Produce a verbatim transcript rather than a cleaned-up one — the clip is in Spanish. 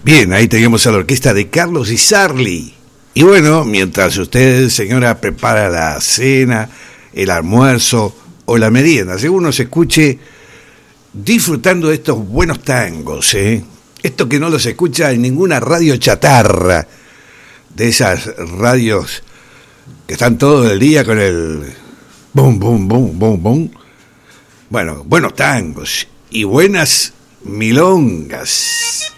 Bien, ahí teníamos a la orquesta de Carlos Di Sarli. Y bueno, mientras usted, señora, prepara la cena, el almuerzo o la merienda, según nos escuche, disfrutando de estos buenos tangos, ¿eh? Esto que no los escucha en ninguna radio chatarra, de esas radios que están todo el día con el bum, bum, bum, bum, bum. Bueno, buenos tangos y buenas milongas.